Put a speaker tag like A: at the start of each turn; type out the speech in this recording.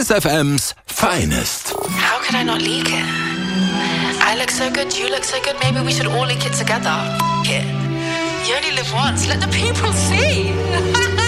A: Kiss FM's finest.
B: How could I not leak it? I look so good, you look so good, maybe we should all leak it together. F*** it. You only live once, let the people see.